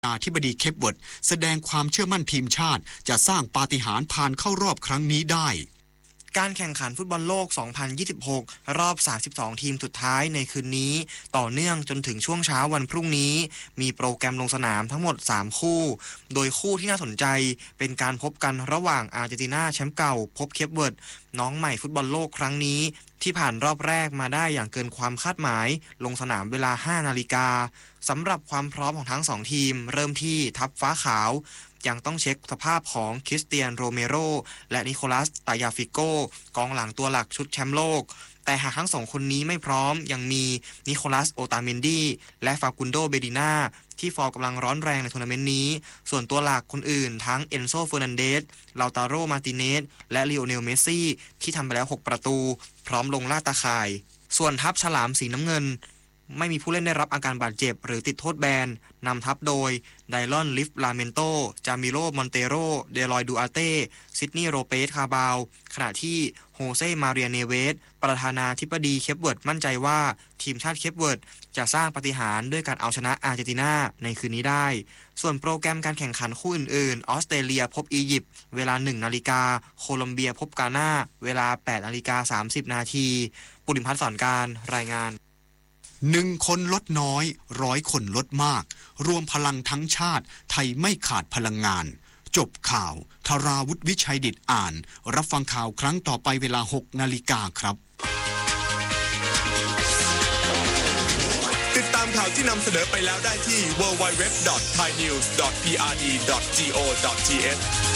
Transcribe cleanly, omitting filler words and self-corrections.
ธิบดีเคปเวิร์ดแสดงความเชื่อมั่นทีมชาติจะสร้างปาฏิหาริย์ผ่านเข้ารอบครั้งนี้ได้การแข่งขันฟุตบอลโลก 2026 รอบ 32 ทีมสุดท้ายในคืนนี้ต่อเนื่องจนถึงช่วงเช้าวันพรุ่งนี้มีโปรแกรมลงสนามทั้งหมด 3 คู่โดยคู่ที่น่าสนใจเป็นการพบกันระหว่างอาร์เจนตินาแชมป์เก่าพบเคปเวิร์ดน้องใหม่ฟุตบอลโลกครั้งนี้ที่ผ่านรอบแรกมาได้อย่างเกินความคาดหมายลงสนามเวลา 5 นาฬิกาสำหรับความพร้อมของทั้ง2ทีมเริ่มที่ทัพฟ้าขาวยังต้องเช็คสภาพของคริสเตียนโรเมโรและนิโคลัสตายาฟิโกกองหลังตัวหลักชุดแชมป์โลกแต่หากทั้ง2คนนี้ไม่พร้อมยังมีนิโคลัสโอตาเมนดีและฟากุนโดเบดิน่าที่ฟอร์มกำลังร้อนแรงในทัวร์นาเมนต์นี้ส่วนตัวหลักคนอื่นทั้งเอนโซเฟอร์นันเดสลาตาโรมาร์ติเนสและลีโอเนลเมสซี่ที่ทำไปแล้ว6ประตูพร้อมลงล่าตาข่ายส่วนทัพฉลามสีน้ำเงินไม่มีผู้เล่นได้รับอาการบาดเจ็บหรือติดโทษแบนนำทัพโดยไดลอนลิฟลาเมนโตจามิโลมอนเตโรเดลอยดูอาเต้ซิดนีย์โรเปสคาบาวขณะที่โฮเซ่มาเรียเนเวสประธานาธิบดีเคปเวิร์ดมั่นใจว่าทีมชาติเคปเวิร์ดจะสร้างปาฏิหาริย์ด้วยการเอาชนะอาร์เจนตินาในคืนนี้ได้ส่วนโปรแกรมการแข่งขันคู่อื่นๆออสเตรเลียพบอียิปต์เวลา 1 นาฬิกาโคลอมเบียพบกาน่าเวลา 8 นาฬิกา 30 นาทีปุริพัฒน์สอนการรายงาน 1 คนลดน้อย100 คนลดมากรวมพลังทั้งชาติไทยไม่ขาดพลังงานจบข่าวธราวุฒิวิชัยดิษฐ์อ่านรับฟังข่าวครั้งต่อไปเวลา 6 นาฬิกาครับติดตามข่าวที่นำเสนอไปแล้วได้ที่ www.thainews.prd.go.th